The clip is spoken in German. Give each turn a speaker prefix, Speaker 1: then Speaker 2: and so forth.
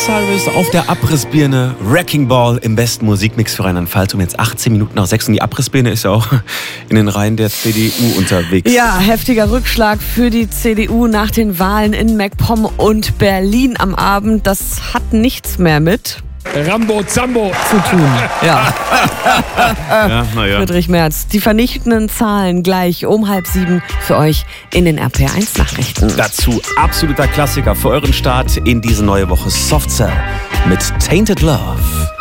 Speaker 1: Cyrus auf der Abrissbirne, Wrecking Ball im besten Musikmix für Rheinland-Pfalz. Um jetzt 18 Minuten nach 6 und die Abrissbirne ist ja auch in den Reihen der CDU unterwegs.
Speaker 2: Ja, heftiger Rückschlag für die CDU nach den Wahlen in MacPom und Berlin am Abend. Das hat nichts mehr mit
Speaker 3: Rambo Zambo
Speaker 2: zu tun. Ja.
Speaker 1: Ja, ja.
Speaker 2: Friedrich Merz. Die vernichtenden Zahlen gleich um 6:30 für euch in den RPR1 Nachrichten.
Speaker 1: Dazu absoluter Klassiker für euren Start in diese neue Woche. Soft Cell mit Tainted Love.